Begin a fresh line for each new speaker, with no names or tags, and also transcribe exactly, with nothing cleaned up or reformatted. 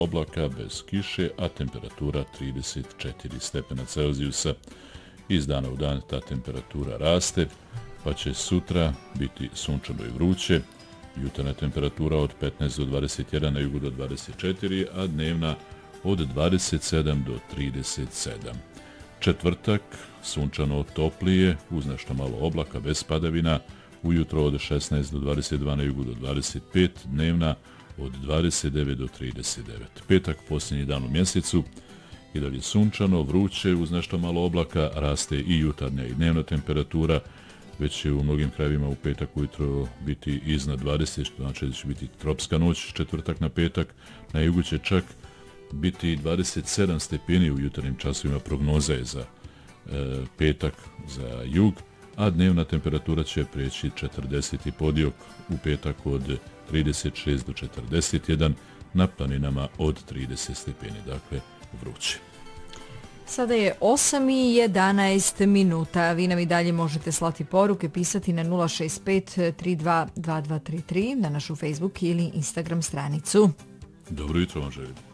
oblaka bez kiše, a temperatura trideset četiri stepena Celzijusa. Iz dana u dan ta temperatura raste, pa će sutra biti sunčano i vruće. Jutarnja temperatura od petnaest do dvadeset jedan, na jugu do dvadeset četiri, a dnevna od dvadeset sedam do trideset sedam. Četvrtak, sunčano toplije, uz nešto malo oblaka, bez padavina, ujutro od šesnaest do dvadeset dva, na jugu do dvadeset pet, dnevna od dvadeset devet do trideset devet. Petak, posljednji dan u mjesecu, i dalje sunčano, vruće, uz nešto malo oblaka, raste i jutarnja i dnevna temperatura, već će u mnogim krajevima u petak ujutro biti iznad dvadeset, što znači da će biti tropska noć, četvrtak na petak, na jugu će čak biti dvadeset sedam stepeni u jutarnjim časovima, prognoza je za e, petak za jug, a dnevna temperatura će preći četrdeset i podiok u petak od trideset šest do četrdeset jedan, na planinama od trideset stepeni, dakle vruće.
Sada je osam i jedanaest minuta. Vi nam i dalje možete slati poruke, pisati na nula šest pet tri dva dva dva tri tri na našu Facebook ili Instagram stranicu.
Dobro jutro vam želim.